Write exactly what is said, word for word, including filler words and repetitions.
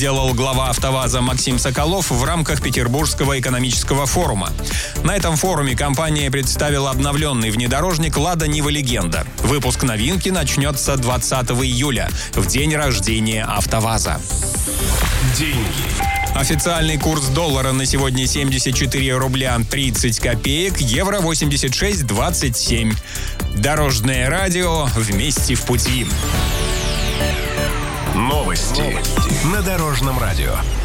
сделал глава «АвтоВАЗа» Максим Соколов в рамках Петербургского экономического форума. На этом форуме компания представила обновленный внедорожник «Лада Нива Легенда». Выпуск новинки начнется двадцатого июля, в день рождения «АвтоВАЗа». Деньги. Официальный курс доллара на сегодня семьдесят четыре рубля тридцать копеек, евро восемьдесят шесть двадцать семь. Дорожное радио «Вместе в пути». Новости на Дорожном радио.